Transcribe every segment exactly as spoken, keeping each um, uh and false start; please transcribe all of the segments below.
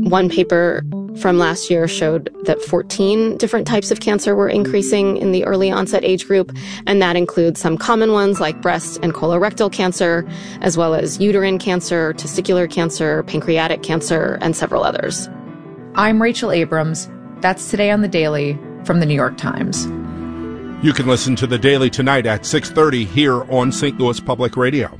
One paper from last year showed that fourteen different types of cancer were increasing in the early onset age group, and that includes some common ones like breast and colorectal cancer, as well as uterine cancer, testicular cancer, pancreatic cancer, and several others. I'm Rachel Abrams. That's Today on the Daily from the New York Times. You can listen to The Daily tonight at six thirty here on Saint Louis Public Radio.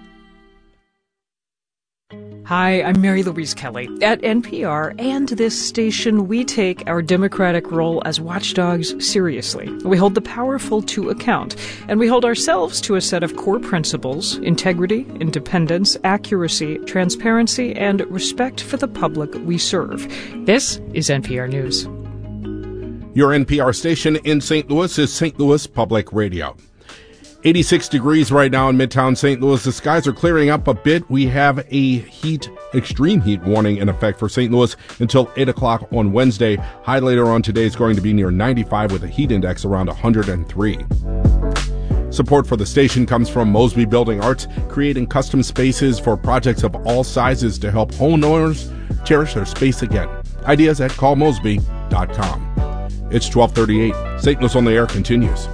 Hi, I'm Mary Louise Kelly. At N P R and this station, we take our democratic role as watchdogs seriously. We hold the powerful to account, and we hold ourselves to a set of core principles: integrity, independence, accuracy, transparency, and respect for the public we serve. This is N P R News. Your N P R station in Saint Louis is Saint Louis Public Radio. eighty-six degrees right now in Midtown Saint Louis. The skies are clearing up a bit. We have a heat, extreme heat warning in effect for Saint Louis until eight o'clock on Wednesday. High later on today is going to be near ninety-five with a heat index around one hundred three. Support for the station comes from Mosby Building Arts, creating custom spaces for projects of all sizes to help homeowners cherish their space again. Ideas at call mosby dot com. It's twelve thirty-eight. Saint Louis on the Air continues.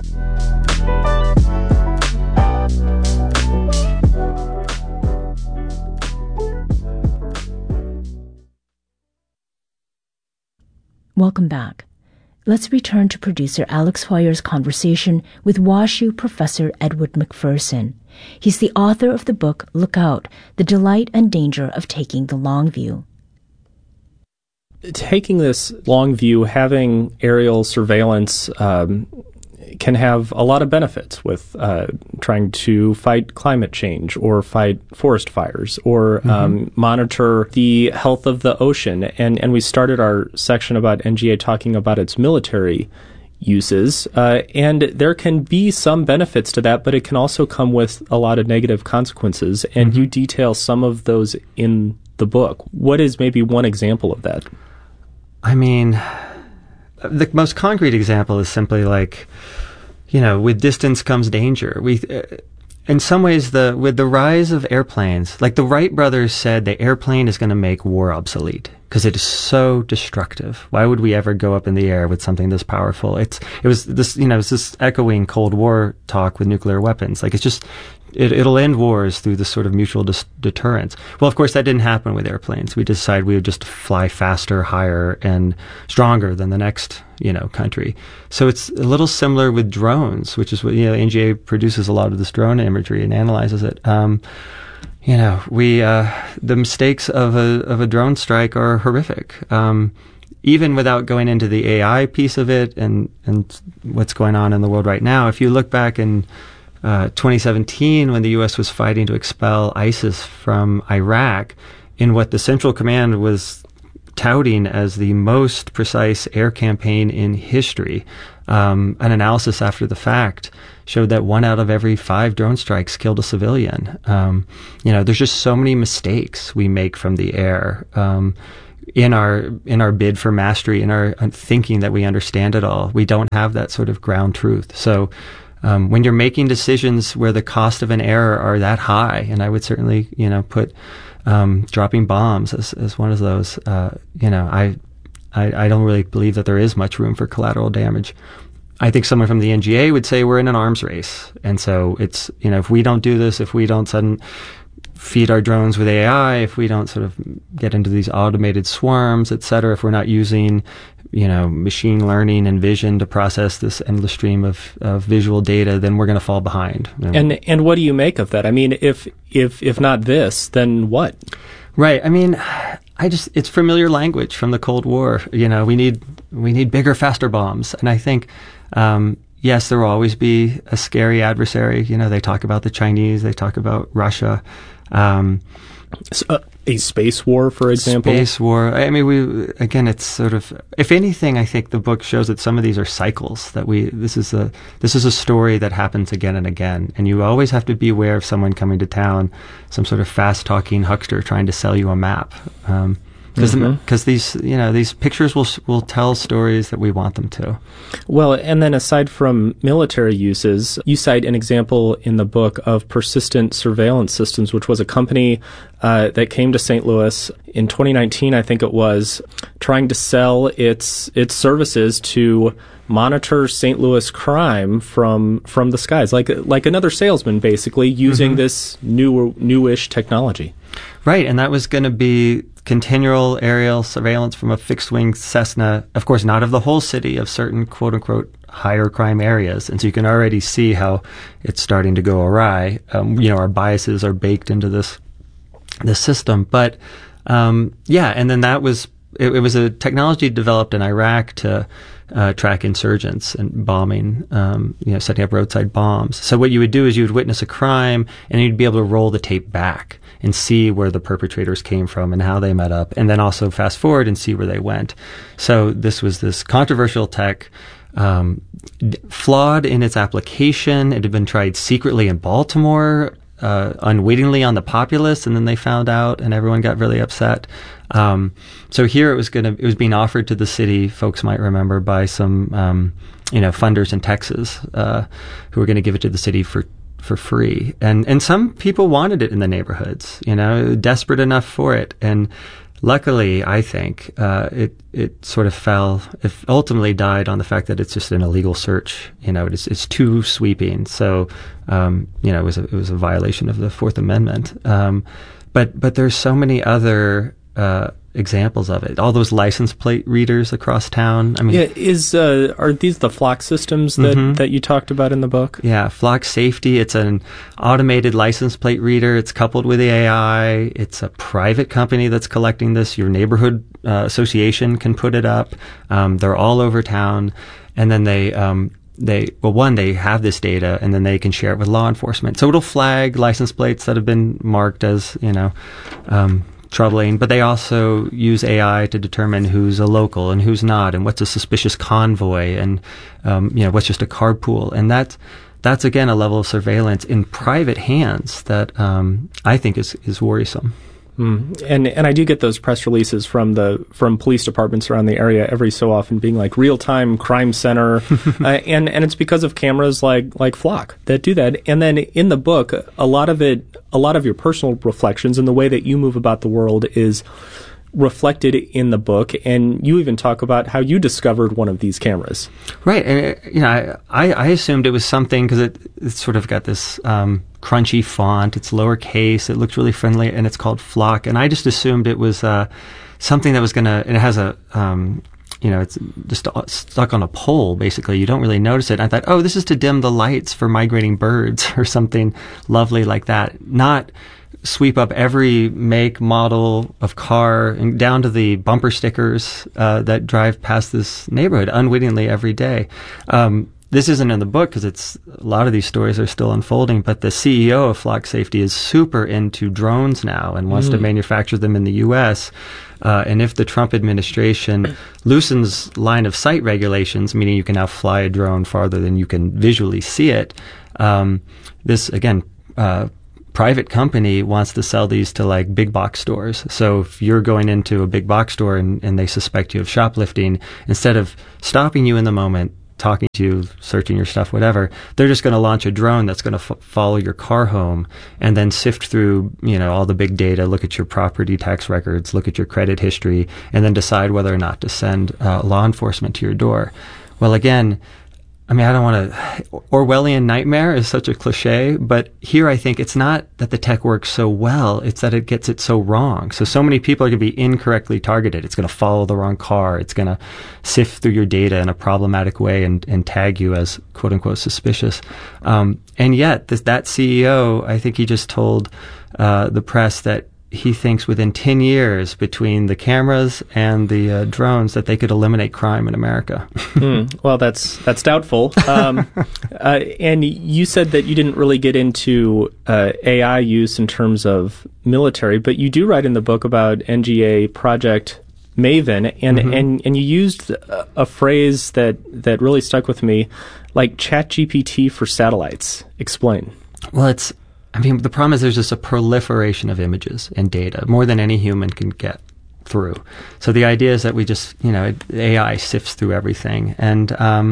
Welcome back. Let's return to producer Alex Hoyer's conversation with WashU professor Edward McPherson. He's the author of the book Look Out, The Delight and Danger of Taking the Long View. Taking this long view, having aerial surveillance um, can have a lot of benefits with uh, trying to fight climate change or fight forest fires or mm-hmm. um, monitor the health of the ocean. And, and we started our section about N G A talking about its military uses. Uh, and there can be some benefits to that, but it can also come with a lot of negative consequences. And mm-hmm. you detail some of those in the book. What is maybe one example of that? I mean, the most concrete example is simply like, you know, with distance comes danger. We, uh, in some ways, the with the rise of airplanes, like the Wright brothers said, the airplane is going to make war obsolete because it is so destructive. Why would we ever go up in the air with something this powerful? It's it was this, you know, it's this echoing Cold War talk with nuclear weapons. Like it's just. It, it'll end wars through this sort of mutual dis- deterrence. Well, of course, that didn't happen with airplanes. We decided we would just fly faster, higher, and stronger than the next, you know, country. So it's a little similar with drones, which is what, you know, N G A produces a lot of this drone imagery and analyzes it. Um, you know, we uh, the mistakes of a of a drone strike are horrific. Um, even without going into the A I piece of it and and what's going on in the world right now, if you look back in Uh, twenty seventeen, when the U S was fighting to expel ISIS from Iraq, in what the Central Command was touting as the most precise air campaign in history, um, an analysis after the fact showed that one out of every five drone strikes killed a civilian. Um, you know, there's just so many mistakes we make from the air. Um, in our in our bid for mastery, in our thinking that we understand it all, we don't have that sort of ground truth. So Um, when you're making decisions where the cost of an error are that high, and I would certainly, you know, put um, dropping bombs as, as one of those, uh, you know, I, I I don't really believe that there is much room for collateral damage. I think someone from the N G A would say we're in an arms race. And so it's, you know, if we don't do this, if we don't sudden feed our drones with A I, if we don't sort of get into these automated swarms, et cetera, if we're not using, you know, machine learning and vision to process this endless stream of, of visual data, then we're going to fall behind. You know? And and what do you make of that? I mean, if if if not this, then what? Right. I mean, I just it's familiar language from the Cold War. You know, we need we need bigger, faster bombs, and I think. Um, Yes, there will always be a scary adversary. You know, they talk about the Chinese, they talk about Russia. Um, so, uh, a space war, for example? Space war. I mean, we, again, it's sort of, if anything, I think the book shows that some of these are cycles, that we, this is a, this is a story that happens again and again. And you always have to be aware of someone coming to town, some sort of fast-talking huckster trying to sell you a map. Um, because Mhm. these you know these pictures will will tell stories that we want them to. Well, and then aside from military uses, you cite an example in the book of Persistent Surveillance Systems, which was a company uh, that came to Saint Louis in twenty nineteen, I think it was, trying to sell its its services to monitor Saint Louis crime from from the skies, like like another salesman, basically using mm-hmm. this new newish technology. Right, and that was going to be continual aerial surveillance from a fixed-wing Cessna, of course, not of the whole city, of certain quote-unquote higher crime areas. And so you can already see how it's starting to go awry. Um, you know, our biases are baked into this this system. But, um, yeah, and then that was, it, it was a technology developed in Iraq to uh, track insurgents and bombing, um, you know, setting up roadside bombs. So what you would do is you would witness a crime and you'd be able to roll the tape back and see where the perpetrators came from and how they met up, and then also fast forward and see where they went. So this was this controversial tech, um, d- flawed in its application. It had been tried secretly in Baltimore, uh, unwittingly on the populace, and then they found out, and everyone got really upset. Um, so here it was going to, it was being offered to the city, folks might remember, by some, um, you know, funders in Texas, uh, who were going to give it to the city for for free. And and some people wanted it in the neighborhoods, you know, desperate enough for it. And luckily, I think, uh, it it sort of fell, it ultimately died on the fact that it's just an illegal search. You know, it's it's too sweeping. So, um, you know, it was a, it was a violation of the Fourth Amendment. Um, but but there's so many other uh, examples of it. All those license plate readers across town. I mean, yeah, is uh, are these the Flock systems that, mm-hmm. that you talked about in the book? Yeah, Flock Safety. It's an automated license plate reader. It's coupled with the A I. It's a private company that's collecting this. Your neighborhood uh, association can put it up. Um, they're all over town, and then they. Um, They well, one, they have this data, and then they can share it with law enforcement. So it'll flag license plates that have been marked as, you know, um, troubling. But they also use A I to determine who's a local and who's not, and what's a suspicious convoy, and um, you know, what's just a carpool. And that's that's again a level of surveillance in private hands that um, I think is is worrisome. Mm. And and I do get those press releases from the from police departments around the area every so often, being like real time crime center, uh, and and it's because of cameras like like Flock that do that. And then in the book, a lot of it, a lot of your personal reflections and the way that you move about the world is reflected in the book, and you even talk about how you discovered one of these cameras. Right, and you know, I I assumed it was something because it it's sort of got this um, crunchy font. It's lowercase. It looks really friendly, and it's called Flock. And I just assumed it was uh, something that was gonna. And it has a um, you know, it's just stuck on a pole. Basically, you don't really notice it. And I thought, oh, this is to dim the lights for migrating birds or something lovely like that. Not sweep up every make, model of car, and down to the bumper stickers uh, that drive past this neighborhood unwittingly every day. Um, this isn't in the book because it's a lot of these stories are still unfolding, but the C E O of Flock Safety is super into drones now and wants mm. to manufacture them in the U S. Uh, and if the Trump administration loosens line of sight regulations, meaning you can now fly a drone farther than you can visually see it, um, this, again, uh, private company wants to sell these to like big box stores. So if you're going into a big box store and, and they suspect you of shoplifting, instead of stopping you in the moment, talking to you, searching your stuff, whatever, they're just going to launch a drone that's going to f- follow your car home and then sift through, you know, all the big data, look at your property tax records, look at your credit history, and then decide whether or not to send uh, law enforcement to your door. Well, again, I mean, I don't want to, Orwellian nightmare is such a cliche, but here I think it's not that the tech works so well, it's that it gets it so wrong. So, so many people are going to be incorrectly targeted. It's going to follow the wrong car. It's going to sift through your data in a problematic way and, and tag you as quote unquote suspicious. Um, and yet, this, that C E O, I think he just told uh, the press that he thinks within ten years between the cameras and the uh, drones that they could eliminate crime in America. mm, well, that's that's doubtful. Um, uh, and you said that you didn't really get into uh, A I use in terms of military, but you do write in the book about N G A Project Maven, and, mm-hmm. and, and you used a, a phrase that, that really stuck with me, like ChatGPT for satellites. Explain. Well, it's I mean, the problem is there's just a proliferation of images and data, more than any human can get through. So the idea is that we just, you know, A I sifts through everything. And, um,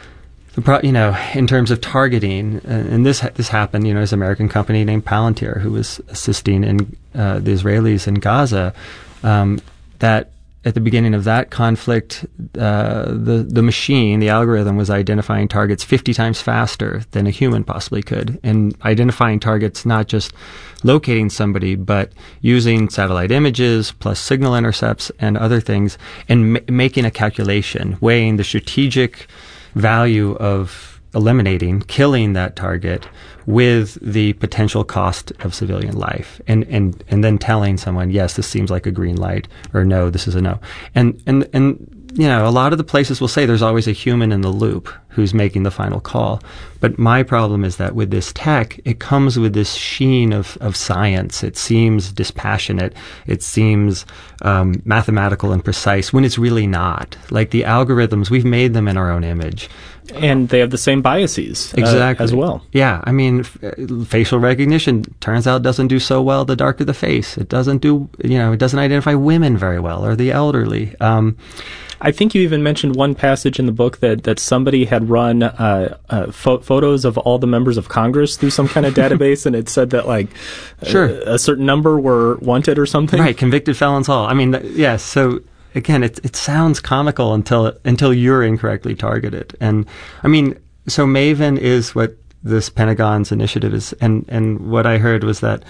the pro- you know, in terms of targeting, uh, and this this happened, you know, there's an American company named Palantir who was assisting in uh, the Israelis in Gaza, um, that at the beginning of that conflict, uh, the, the machine, the algorithm, was identifying targets fifty times faster than a human possibly could. And identifying targets, not just locating somebody, but using satellite images plus signal intercepts and other things, and ma- making a calculation, weighing the strategic value of eliminating, killing that target with the potential cost of civilian life, and, and, and then telling someone, yes, this seems like a green light, or no, this is a no. And, and, and, you know, a lot of the places will say there's always a human in the loop who's making the final call. But my problem is that with this tech, it comes with this sheen of, of science. It seems dispassionate. It seems um, mathematical and precise when it's really not. Like the algorithms, we've made them in our own image. And they have the same biases uh, exactly. as well. Yeah, I mean, f- facial recognition turns out doesn't do so well the darker the face. It doesn't do, you know, it doesn't identify women very well or the elderly. Um, I think you even mentioned one passage in the book that, that somebody had run uh, uh, fo- photos of all the members of Congress through some kind of database, and it said that, like, sure. a, a certain number were wanted or something. Right, convicted felons all. I mean, th- yes, yeah, so... Again, it it sounds comical until until you're incorrectly targeted. And I mean, so Maven is what this Pentagon's initiative is, and, and what I heard was that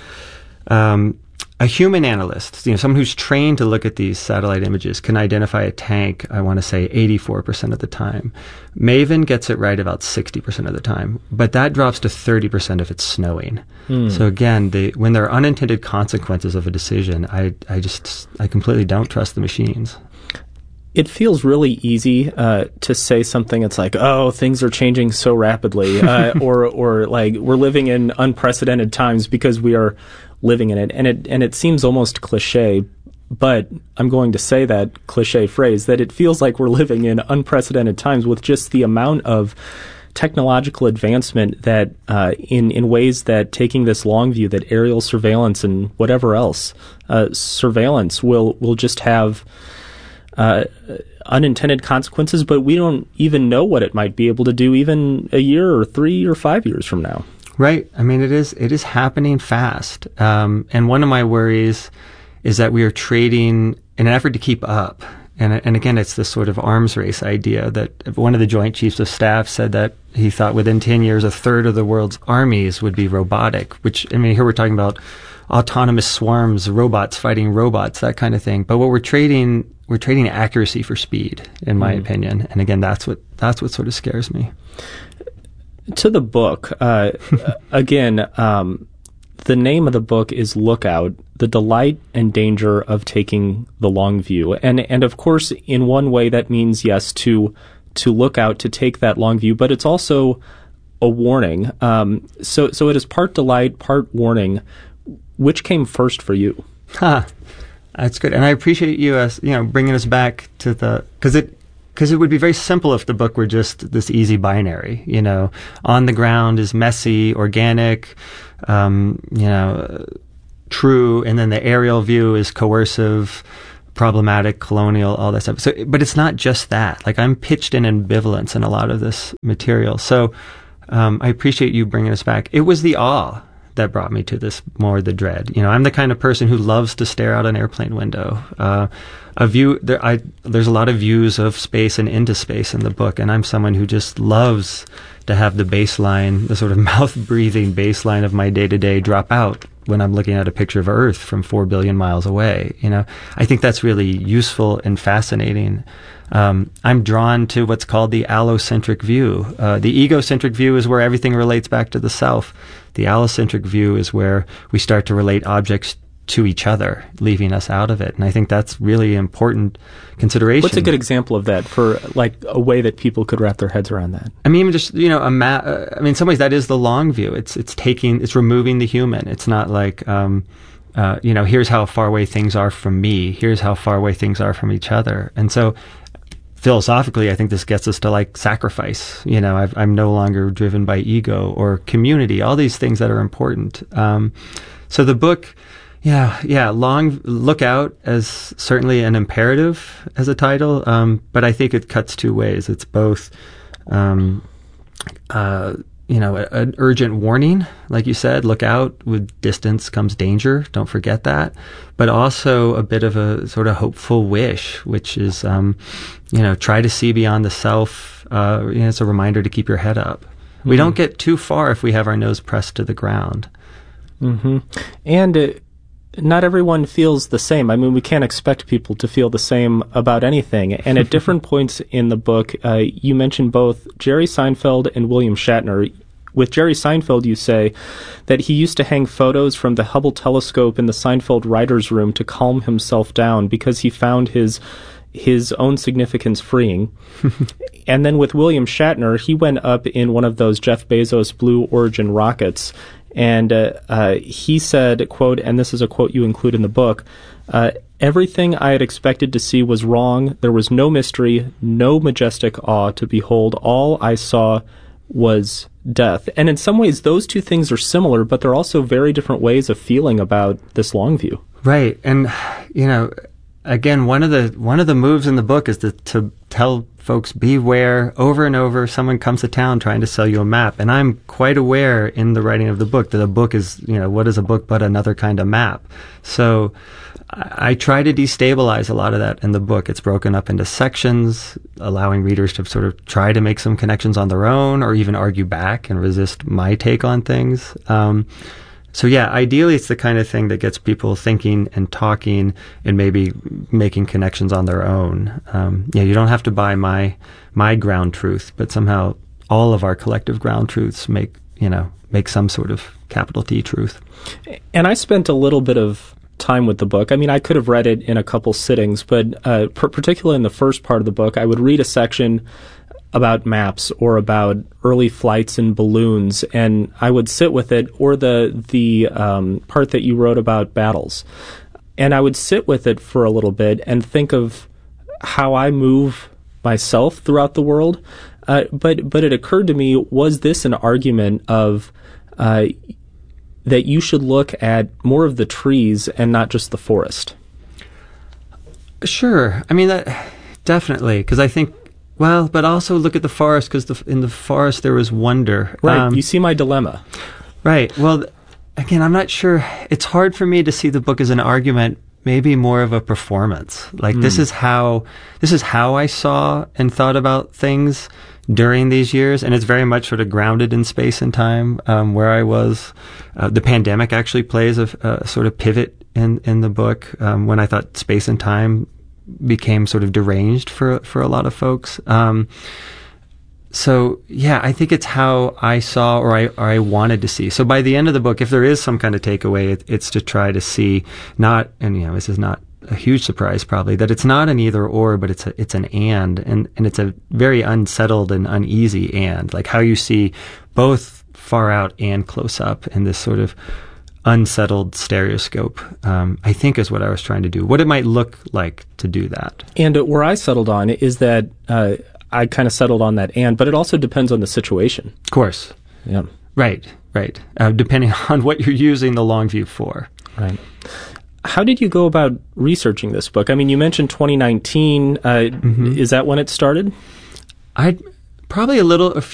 um, a human analyst, you know, someone who's trained to look at these satellite images, can identify a tank, I want to say eighty-four percent of the time. Maven gets it right about sixty percent of the time, but that drops to thirty percent if it's snowing. Hmm. So again, the, when there are unintended consequences of a decision, I, I just, I completely don't trust the machines. It feels really easy uh, to say something. It's like, oh, things are changing so rapidly, uh, or or like we're living in unprecedented times because we are living in it, and it and it seems almost cliche. But I'm going to say that cliche phrase that it feels like we're living in unprecedented times with just the amount of technological advancement that uh, in in ways that taking this long view, that aerial surveillance and whatever else uh, surveillance will will just have uh, unintended consequences, but we don't even know what it might be able to do even a year or three or five years from now. Right. I mean, it is it is happening fast. Um, and one of my worries is that we are trading in an effort to keep up. And, and again, it's this sort of arms race idea that one of the Joint Chiefs of Staff said that he thought within ten years, a third of the world's armies would be robotic, which, I mean, here we're talking about autonomous swarms, robots fighting robots, that kind of thing. But what we're trading, we're trading accuracy for speed, in my mm. opinion. And again, that's what, that's what sort of scares me. To the book, uh, again, um, the name of the book is Lookout, The Delight and Danger of Taking the Long View. And and of course, in one way that means, yes, to to look out, to take that long view, but it's also a warning. Um, so so it is part delight, part warning. Which came first for you? Huh. That's good. And I appreciate you as, you know, bringing us back to the, because it, Because it would be very simple if the book were just this easy binary, you know, on the ground is messy, organic, um, you know, true, and then the aerial view is coercive, problematic, colonial, all that stuff. So, but it's not just that. Like, I'm pitched in ambivalence in a lot of this material. So um, I appreciate you bringing us back. It was the awe that brought me to this, more the dread. You know, I'm the kind of person who loves to stare out an airplane window. Uh, a view, there, I, there's a lot of views of space and into space in the book, and I'm someone who just loves to have the baseline, the sort of mouth-breathing baseline of my day-to-day drop out when I'm looking at a picture of Earth from four billion miles away. You know, I think that's really useful and fascinating. Um, I'm drawn to what's called the allocentric view. Uh, the egocentric view is where everything relates back to the self. The allocentric view is where we start to relate objects to each other, leaving us out of it. And I think that's really important consideration. What's a good example of that for, like, a way that people could wrap their heads around that? I mean, just, you know, a ma- uh, I mean, in some ways that is the long view. It's it's taking, it's removing the human. It's not like, um, uh, you know, here's how far away things are from me. Here's how far away things are from each other. And so philosophically, I think this gets us to, like, sacrifice. You know, I've, I'm no longer driven by ego or community, all these things that are important. Um, so the book, Yeah, yeah. Long look out as certainly an imperative as a title, um, but I think it cuts two ways. It's both, um, uh, you know, a, an urgent warning, like you said, look out. With distance comes danger. Don't forget that. But also a bit of a sort of hopeful wish, which is, um, you know, try to see beyond the self. Uh, you know, it's a reminder to keep your head up. Mm-hmm. We don't get too far if we have our nose pressed to the ground. Mm-hmm. And it, not everyone feels the same. I mean, we can't expect people to feel the same about anything. And at different points in the book, uh, you mention both Jerry Seinfeld and William Shatner. With Jerry Seinfeld, you say that he used to hang photos from the Hubble telescope in the Seinfeld writer's room to calm himself down because he found his his own significance freeing. And then with William Shatner, he went up in one of those Jeff Bezos Blue Origin rockets. And uh, uh, he said, quote, and this is a quote you include in the book, uh, everything I had expected to see was wrong. There was no mystery, no majestic awe to behold. All I saw was death. And in some ways, those two things are similar, but they're also very different ways of feeling about this long view. Right. And, you know, again, one of the one of the moves in the book is to, to tell folks, beware. Over and over, someone comes to town trying to sell you a map. And I'm quite aware in the writing of the book that a book is, you know, what is a book but another kind of map? So I, I try to destabilize a lot of that in the book. It's broken up into sections, allowing readers to sort of try to make some connections on their own or even argue back and resist my take on things. Um, So yeah, ideally it's the kind of thing that gets people thinking and talking and maybe making connections on their own. Um, yeah, you don't have to buy my my ground truth, but somehow all of our collective ground truths make, you know, make some sort of capital T truth. And I spent a little bit of time with the book. I mean, I could have read it in a couple sittings, but uh, per- particularly in the first part of the book, I would read a section about maps or about early flights in balloons, and I would sit with it, or the the um, part that you wrote about battles, and I would sit with it for a little bit and think of how I move myself throughout the world. Uh, but but it occurred to me, was this an argument of uh, that you should look at more of the trees and not just the forest? Sure. I mean, that definitely, because I think. Well, but also look at the forest, because the, in the forest there was wonder. Right. Um, you see my dilemma. Right. Well, again, I'm not sure. It's hard for me to see the book as an argument, maybe more of a performance. Like mm. this is how this is how I saw and thought about things during these years, and it's very much sort of grounded in space and time, um, where I was. Uh, the pandemic actually plays a, a sort of pivot in in the book, um, when I thought space and time became sort of deranged for for a lot of folks. Um, so yeah, I think it's how I saw or I or I wanted to see. So by the end of the book, if there is some kind of takeaway, it, it's to try to see not, and you know, this is not a huge surprise probably, that it's not an either or, but it's a, it's an and, and and it's a very unsettled and uneasy and, like how you see both far out and close up in this sort of unsettled stereoscope, um, I think is what I was trying to do. What it might look like to do that. And uh, where I settled on is that uh, I kind of settled on that and, but it also depends on the situation. Of course. Yeah. Right, right. Uh, depending on what you're using the long view for. Right. How did you go about researching this book? I mean, you mentioned twenty nineteen. Uh, mm-hmm. Is that when it started? I probably a little, a few